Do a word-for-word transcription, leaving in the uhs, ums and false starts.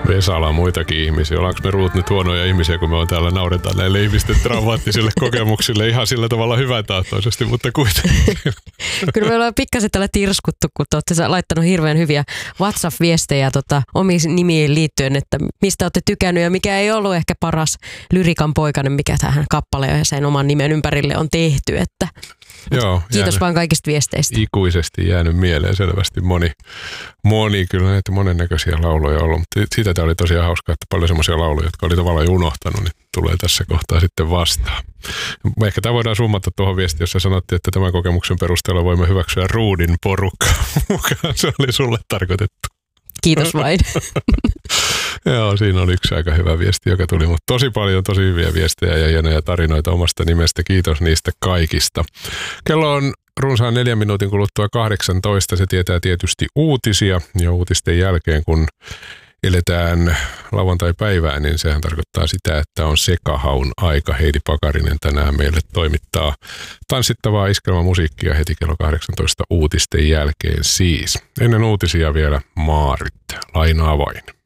Vesala on muitakin ihmisiä. Ollaanko me Ruut nyt huonoja ihmisiä, kun me on täällä nauretaan näille ihmisten traumaattisille kokemuksille ihan sillä tavalla hyväntahtoisesti, mutta kuitenkin. Kyllä me ollaan pikkasen tällä tirskuttu, kun te olette laittanut hirveän hyviä WhatsApp-viestejä tota, omiin nimiin liittyen, että mistä olette tykännyt ja mikä ei ollut ehkä paras lyrikan poikainen, mikä tähän kappaleen ja sen oman nimen ympärille on tehty. Että Joo, kiitos jäänyt, vaan kaikista viesteistä. Ikuisesti jäänyt mieleen selvästi moni, moni kyllä näitä monennäköisiä lauluja ollut, mutta siitä tämä oli tosiaan hauskaa, että paljon semmoisia lauluja, jotka oli tavallaan jo unohtanut, niin tulee tässä kohtaa sitten vastaan. Ehkä tämä voidaan summata tuohon viestiin, jossa sanottiin, että tämän kokemuksen perusteella voimme hyväksyä Ruudin porukkaa mukaan. Se oli sulle tarkoitettu. Kiitos vain. Joo, siinä oli yksi aika hyvä viesti, joka tuli, mutta tosi paljon tosi hyviä viestejä ja hienoja tarinoita omasta nimestä. Kiitos niistä kaikista. Kello on runsaan neljän minuutin kuluttua kahdeksantoista. Se tietää tietysti uutisia ja uutisten jälkeen, kun eletään lauantai-päivää, niin sehän tarkoittaa sitä, että on sekahaun aika. Heidi Pakarinen tänään meille toimittaa tanssittavaa iskelmämusiikkia heti kello kahdeksantoista uutisten jälkeen siis. Ennen uutisia vielä Maarit. Lainaa vain.